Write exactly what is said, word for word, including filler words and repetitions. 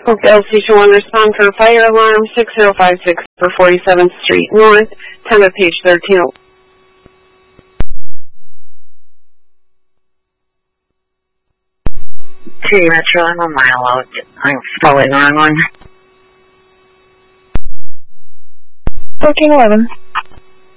Oakdale Station one, respond for a fire alarm, six zero five six for forty-seventh Street North, time of page thirteen. Two Metro, I'm a mile out. I'm probably the wrong one. thirteen eleven.